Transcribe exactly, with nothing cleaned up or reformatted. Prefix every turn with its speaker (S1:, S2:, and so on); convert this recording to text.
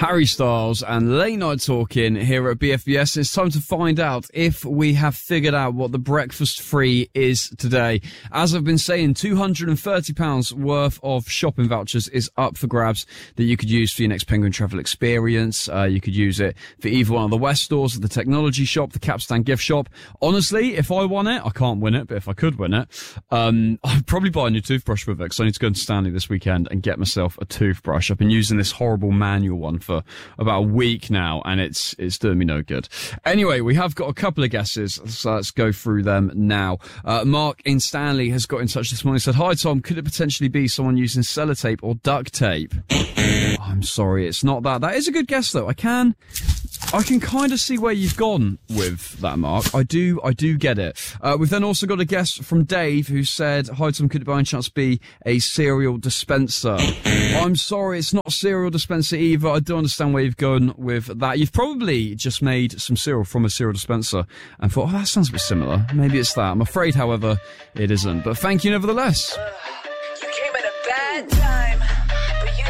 S1: Harry Styles and Late Night Talking here at B F B S. It's time to find out if we have figured out what the breakfast free is today. As I've been saying, two hundred thirty pounds worth of shopping vouchers is up for grabs that you could use for your next Penguin travel experience. Uh, you could use it for either one of the West stores, the technology shop, the Capstan gift shop. Honestly, if I won it, I can't win it, but if I could win it, um, I'd probably buy a new toothbrush with it, because I need to go to Stanley this weekend and get myself a toothbrush. I've been using this horrible manual one for about a week now, and it's it's doing me no good. Anyway, we have got a couple of guesses, so let's go through them now. Uh, Mark in Stanley has got in touch this morning and said, "Hi Tom, could it potentially be someone using sellotape or duct tape?" I'm sorry, it's not that. That is a good guess though. I can... I can kind of see where you've gone with that, Mark. I do, I do get it. Uh, we've then also got a guess from Dave who said, "Hi Tom, could it by any chance be a cereal dispenser?" I'm sorry, it's not a cereal dispenser either. I do understand where you've gone with that. You've probably just made some cereal from a cereal dispenser and thought, oh, that sounds a bit similar. Maybe it's that. I'm afraid, however, it isn't. But thank you nevertheless.